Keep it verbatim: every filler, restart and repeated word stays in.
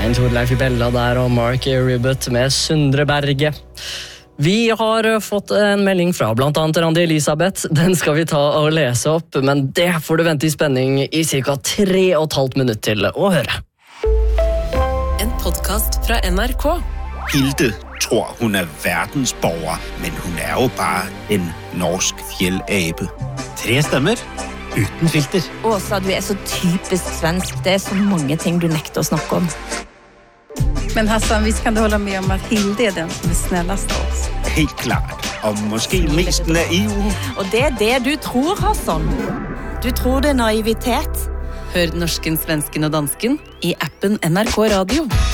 Svein Torleif i Bella der og Mark Ribbett med Sundre Berge. Vi har fått en melding fra blant annet Randi Elisabeth. Den skal vi ta og lese opp, men det får du vente i spenning i cirka tre og et halvt minutt til å høre. En podcast fra N R K. Hilde tror hun er verdensborger, men hun er jo bare en norsk fjellape. Tre stemmer, uten filter. Åsa, du er så typisk svensk. Det er så mange ting du nekter å snakke om. Men Hassan, visst kan du hålla med om at Hilde er den som er snällast av oss? Helt klart, og måske mest naiv. Og det er det du tror, Hassan. Du tror det er naivitet. Hør norsken, svensken og dansken i appen N R K Radio.